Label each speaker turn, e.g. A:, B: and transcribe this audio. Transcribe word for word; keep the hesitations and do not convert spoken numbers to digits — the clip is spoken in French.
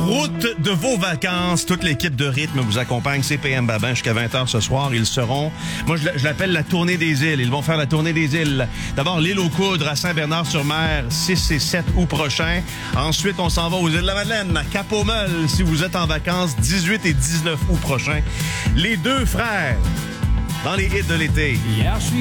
A: route de vos vacances. Toute l'équipe de Rythme vous accompagne. C'est P M Babin jusqu'à vingt heures ce soir. Ils seront, moi je l'appelle la tournée des îles. Ils vont faire la tournée des îles. D'abord, l'île aux Coudres à Saint-Bernard-sur-Mer, six et sept août prochain. Ensuite, on s'en va aux îles de la Madeleine, à Cap-aux-Meules, si vous êtes en vacances, dix-huit et dix-neuf août prochain. Les deux frères dans les hits de l'été.
B: Hier, je suis